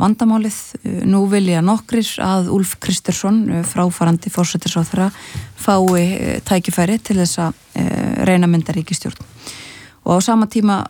vandamálið. Nú vilja nokkrir að Úlf Kristersson, fráfarandi forsætisráðherra, fái tækifæri til þess að reyna mynda ríkisstjórn. Og á sama tíma